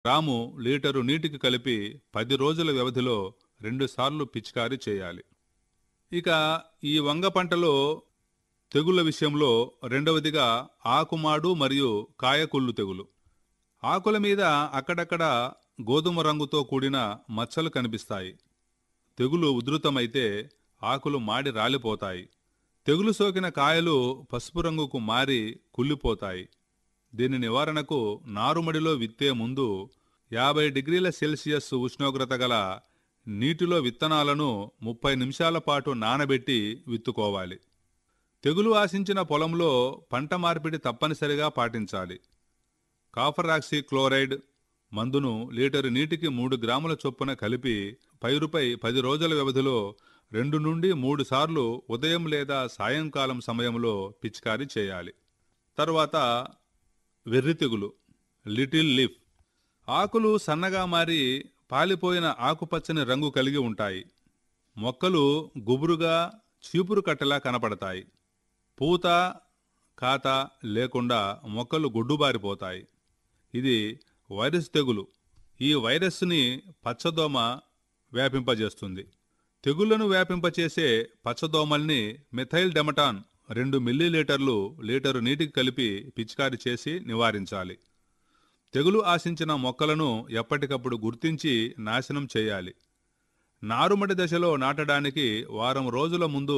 Gram litre నీటికి కలిపి 10 రోజుల వ్యవధిలో 2 సార్లు పిచికారీ చేయాలి. ఇక ఈ వంగ పంటలో తెగుళ్ల విషయంలో రెండవదిగా ఆకుమాడు మరియు కాయకుళ్ళు తెగులు. ఆకుల మీద అక్కడక్కడ గోధుమ రంగుతో కూడిన మచ్చలు కనిపిస్తాయి. తెగులు ఉధృతమైతే ఆకులు మాడి రాలిపోతాయి. తెగులు సోకిన కాయలు పసుపు రంగుకు మారి కుళ్ళిపోతాయి. దీని నివారణకు నారుమడిలో విత్తే ముందు 50 డిగ్రీల సెల్సియస్ ఉష్ణోగ్రత గల నీటిలో విత్తనాలను 30 నిమిషాల పాటు నానబెట్టి విత్తుకోవాలి. తెగులు ఆశించిన పొలంలో పంట మార్పిడి తప్పనిసరిగా పాటించాలి. కాపరాక్సీ క్లోరైడ్ మందును లీటరు నీటికి 3 గ్రాముల చొప్పున కలిపి పైరుపై 10 రోజుల వ్యవధిలో 2 నుండి 3 సార్లు ఉదయం లేదా సాయంకాలం సమయంలో పిచికారీ చేయాలి. తర్వాత వెర్రి తెగులు, లిటిల్ లీఫ్. ఆకులు సన్నగా మారి పాలిపోయిన ఆకుపచ్చని రంగు కలిగి ఉంటాయి. మొక్కలు గుబురుగా చీపురు కట్టెలా కనపడతాయి. పూత కాత లేకుండా మొక్కలు గొడ్డుబారిపోతాయి. ఇది వైరస్ తెగులు. ఈ వైరస్ని పచ్చదోమ వ్యాపింపజేస్తుంది. తెగుళ్లను వ్యాపింపచేసే పచ్చదోమల్ని మిథైల్ డెమటాన్ 2 మిల్లీలీటర్లు లీటరు నీటికి కలిపి పిచికారీ చేసి నివారించాలి. తెగులు ఆశించిన మొక్కలను ఎప్పటికప్పుడు గుర్తించి నాశనం చేయాలి. నారుమడి దశలో నాటడానికి వారం రోజుల ముందు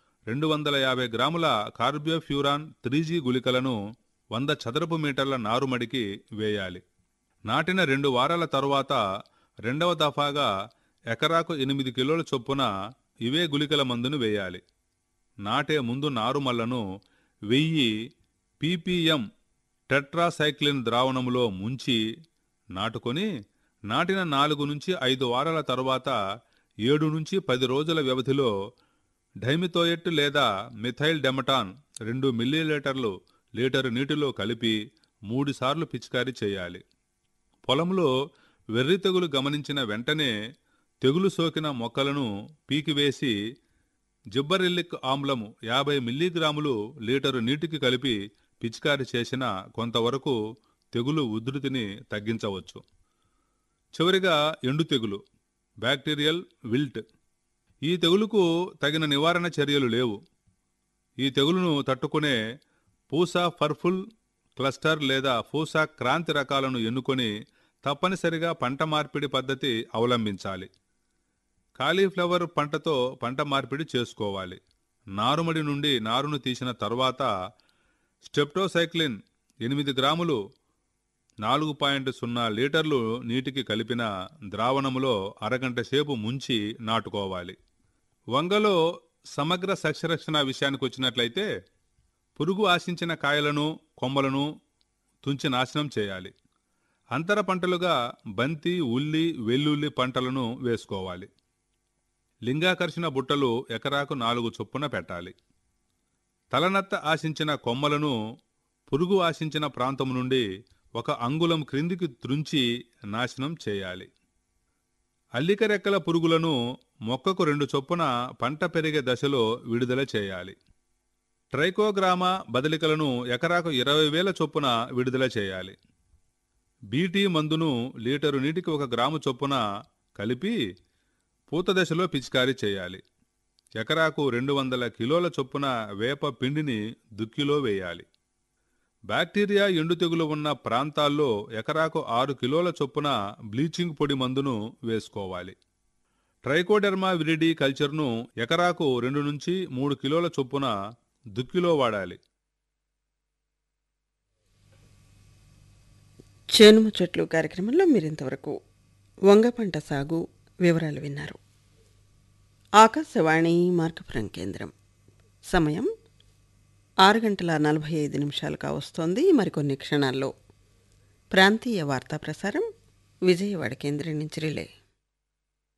250 గ్రాముల కార్బోఫ్యూరాన్ 3G గుళికలను 100 చదరపు మీటర్ల నారుమడికి వేయాలి. నాటిన 2 వారాల తరువాత రెండవ దఫాగా ఎకరాకు 8 కిలోల చొప్పున ఇవే గుళికల మందును వేయాలి. నాటే ముందు నారుమళ్లను 1000 ppm టెట్రాసైక్లిన్ ద్రావణములో ముంచి నాటుకొని నాటిన 4 నుంచి 5 వారాల తరువాత 7 నుంచి 10 రోజుల వ్యవధిలో డైమిథోయేట్ లేదా మిథైల్ డెమటాన్ 2 మిల్లీలీటర్లు లీటరు నీటిలో కలిపి 3 సార్లు పిచికారీ చేయాలి. పొలంలో వెర్రి తెగులు గమనించిన వెంటనే తెగులు సోకిన మొక్కలను పీకివేసి జిబ్బరెల్లిక్ ఆమ్లము 50 మిల్లీగ్రాములు లీటరు నీటికి కలిపి పిచికారీ చేసిన కొంతవరకు తెగులు ఉధృతిని తగ్గించవచ్చు. చివరిగా ఎండు తెగులు, బ్యాక్టీరియల్ విల్ట్. ఈ తెగులుకు తగిన నివారణ చర్యలు లేవు. ఈ తెగులును తట్టుకునే పూసా పర్పుల్ క్లస్టర్ లేదా పూసా క్రాంతి రకాలను ఎన్నుకొని తప్పనిసరిగా పంట మార్పిడి పద్ధతి అవలంబించాలి. కాలీఫ్లవర్ పంటతో పంట మార్పిడి చేసుకోవాలి. నారుమడి నుండి నారును తీసిన తర్వాత స్టెప్టోసైక్లిన్ 8 గ్రాములు 4.0 లీటర్లు నీటికి కలిపిన ద్రావణములో అరగంట సేపు ముంచి నాటుకోవాలి. వంగలో సమగ్ర సస్యరక్షణ విషయానికి వచ్చినట్లయితే పురుగు ఆశించిన కాయలను కొమ్మలను తుంచి నాశనం చేయాలి. అంతర పంటలుగా బంతి, ఉల్లి, వెల్లుల్లి పంటలను వేసుకోవాలి. లింగాకర్షణ బుట్టలు ఎకరాకు 4 చొప్పున పెట్టాలి. తలనత్త ఆశించిన కొమ్మలను పురుగు ఆశించిన ప్రాంతం నుండి 1 అంగుళం క్రిందికి త్రుంచి నాశనం చేయాలి. అల్లిక రెక్కల పురుగులను మొక్కకు 2 చొప్పున పంట పెరిగే దశలో విడుదల చేయాలి. ట్రైకోగ్రామా బదలికలను ఎకరాకు 20,000 చొప్పున విడుదల చేయాలి. బీటీ మందును లీటరు నీటికి 1 గ్రాము చొప్పున కలిపి పూత దశలో పిచికారీ చేయాలి. ఎకరాకు 200 కిలోల చొప్పున వేప పిండిని దుక్కిలో వేయాలి. బ్యాక్టీరియా ఎండు తెగులు ఉన్న ప్రాంతాల్లో ఎకరాకు 6 కిలోల చొప్పున బ్లీచింగ్ పొడి మందును వేసుకోవాలి. ట్రైకోడెర్మా విరిడి కల్చర్ను ఎకరాకు 2 నుంచి 3 కిలోల చొప్పున దుక్కిలో వాడాలి. చేనుము చెట్లు కార్యక్రమంలో మీరింతవరకు వంగ పంట సాగు వివరాలు విన్నారు. ఆకాశవాణి మార్కపురం కేంద్రం. సమయం 6:45 కావస్తోంది. మరికొన్ని క్షణాల్లో ప్రాంతీయ వార్తా ప్రసారం విజయవాడ కేంద్రం నుంచి రిలే.